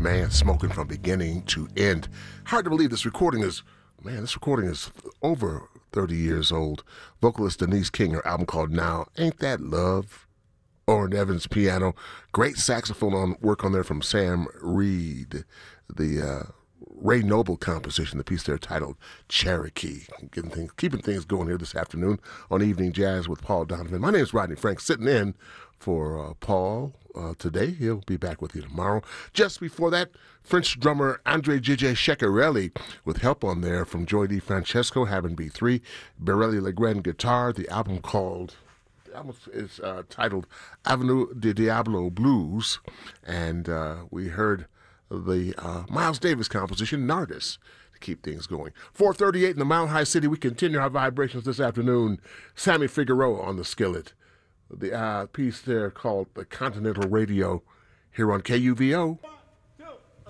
man, smoking from beginning to end. Hard to believe this recording is over 30 years old. Vocalist Denise King, her album called Now Ain't That Love? Orrin Evans piano. Great saxophone work on there from Sam Reed. The Ray Noble composition, the piece there titled Cherokee. Keeping things going here this afternoon on Evening Jazz with Paul Donovan. My name is Rodney Frank, sitting in for Paul today. He'll be back with you tomorrow. Just before that, French drummer Andre Gigi Ceccarelli with help on there from Joy DeFrancesco, having B3, Barelli Legrand guitar. The album is titled Avenue de Diablo Blues, and we heard the Miles Davis composition, Nardis, to keep things going. 4:38 in the Mile High City. We continue our vibrations this afternoon. Sammy Figueroa on the skillet. The piece there called The Continental Radio here on KUVO.